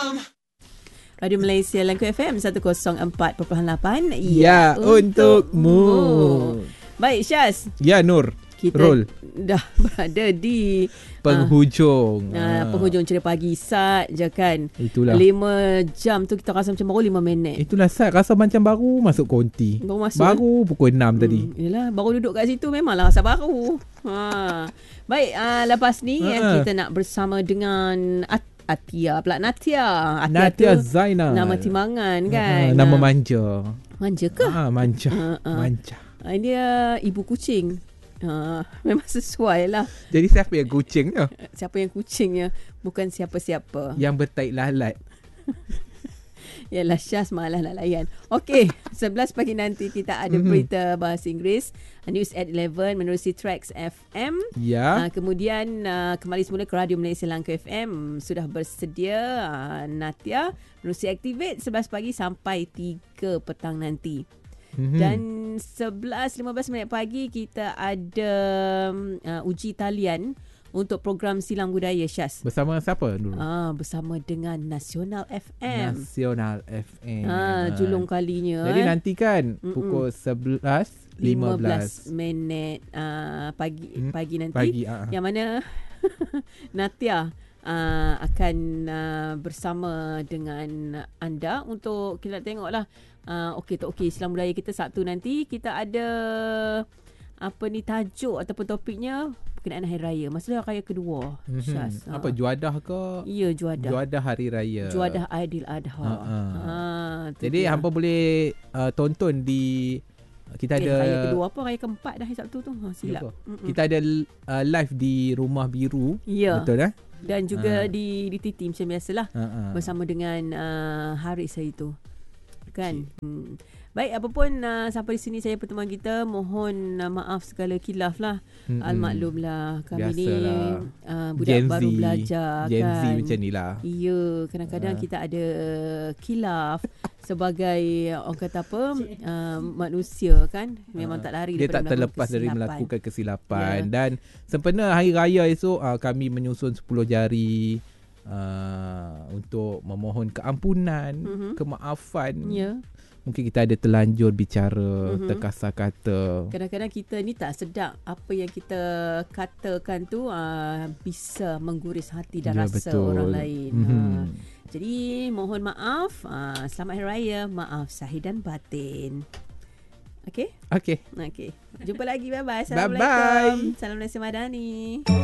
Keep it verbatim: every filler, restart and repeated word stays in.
Radio Malaysia Langkawi F M seratus empat perpuluhan lapan. Ya, untukmu. Baik Syaz. Ya Nur. Kita Roll. dah berada di penghujung. Uh, uh, penghujung cerita pagi Sat je kan. Itulah. lima jam tu kita rasa macam baru lima minit. Itulah Sat, rasa macam baru masuk konti. Baru masuk. Baru eh? pukul enam hmm, tadi. Yelah, baru duduk kat situ memanglah rasa baru. Ha. Baik, uh, lepas ni uh-huh. kita nak bersama dengan At- Atia pula Natia. Atia Natia Zainal. Nama timangan kan. Uh, nama manja. Manja ke? Ah, manja. Uh, uh. Manja. Uh, dia ibu kucing. Uh, memang sesuai lah. Jadi siapa yang kucingnya? Siapa yang kucingnya? Bukan siapa-siapa. Yang bertaik lalat. Yalah, Syaz malah nak layan. Okey, sebelas pagi nanti kita ada berita bahasa Inggeris. News at eleven menerusi Tracks F M. Ya. Uh, kemudian uh, kembali semula ke Radio Malaysia Langkawi F M. Sudah bersedia uh, Natia menerusi Activate sebelas pagi sampai tiga petang nanti. Mm-hmm. Dan sebelas lima belas minit pagi kita ada uh, uji talian untuk program Silang Budaya Syaz. Bersama siapa dulu? Ah, bersama dengan Nasional F M. Nasional F M. Ah, julung kalinya. Jadi eh. nanti kan pukul sebelas lima belas minit uh, pagi hmm, pagi nanti pagi, uh. yang mana Natia uh, akan uh, bersama dengan anda untuk kita tengoklah uh, okey tak okey Silang Budaya kita Sabtu nanti kita ada apa ni tajuk ataupun topiknya berkenaan Hari Raya. Maksudnya Raya kedua. Mm-hmm. Syaz. Apa ha. Juadah ke? Ya, Juadah. Juadah Hari Raya. Juadah Aidiladha. Ha, ha. Ha, jadi dia. Hampa boleh uh, tonton di kita eh, ada Raya kedua apa? Raya keempat dah hari Sabtu tu. Ha, silap. Kita ada uh, live di Rumah Biru. Ya. Betul eh? Dan juga ha. ha. di di T T macam biasalah. Ha, ha. Bersama dengan uh, Haris hari tu. Kan? Hmm. Baik, apapun uh, sampai di sini saya pertemuan kita, mohon uh, maaf segala khilaf lah. Mm-hmm. Al-maklum lah kami Biasalah. ni uh, budak Gen baru Z. belajar Gen kan. Z macam ni lah. Ya, kadang-kadang uh. kita ada uh, khilaf sebagai orang kata apa uh, manusia kan. Memang uh. tak lari dia daripada tak terlepas kesilapan. dari melakukan kesilapan. Yeah. Dan sempena Hari Raya esok uh, kami menyusun sepuluh jari uh, untuk memohon keampunan, mm-hmm. kemaafan. Ya. Yeah. Mungkin kita ada terlanjur bicara, mm-hmm. terkasar kata. Kadang-kadang kita ni tak sedar apa yang kita katakan tu uh, bisa mengguris hati dan ya, rasa betul. orang lain. Mm-hmm. Uh, jadi mohon maaf. Uh, selamat Hari Raya. Maaf zahir dan batin. Okey? Okey. Okey. Jumpa lagi. Bye-bye. Assalamualaikum. Bye-bye. Salam Malaysia Madani.